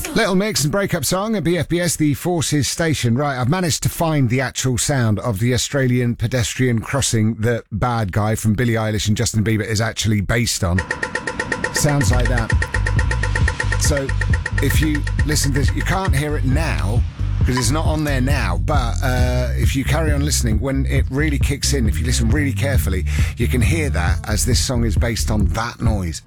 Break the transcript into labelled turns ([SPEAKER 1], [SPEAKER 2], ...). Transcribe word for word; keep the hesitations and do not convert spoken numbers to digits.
[SPEAKER 1] Little Mix and breakup song at B F B S, the Forces station. Right, I've managed to find the actual sound of the Australian pedestrian crossing that Bad Guy from Billie Eilish and Justin Bieber is actually based on. Sounds like that. So, if you listen to this, you can't hear it now because it's not on there now, but uh, if you carry on listening, when it really kicks in, if you listen really carefully, you can hear that as this song is based on that noise.